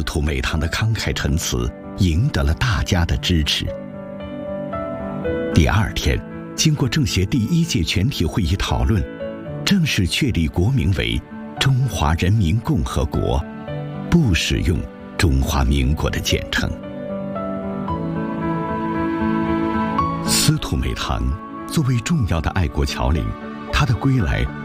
图美堂的慷慨陈词赢得了大家的支持。第二天，经过政协第1届全体会议讨论，正式确立国名为中华人民共和国，不使用中华民国的简称。司徒美堂作为重要的爱国侨领，他的归来